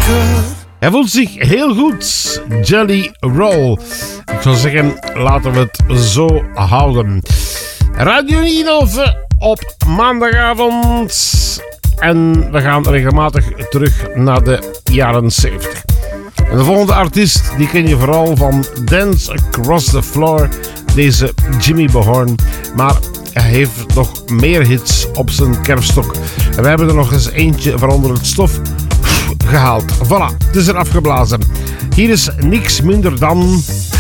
Hij voelt zich heel goed, Jelly Roll. Ik zou zeggen, laten we het zo houden. Radio Nienhoven op maandagavond. En we gaan regelmatig terug naar de jaren 70. En de volgende artiest, die ken je vooral van Dance Across the Floor. Deze Jimmy Behorn. Maar hij heeft nog meer hits op zijn kerfstok. En we hebben er nog eens eentje van onder het stof gehaald. Voilà, het is er afgeblazen. Hier is niks minder dan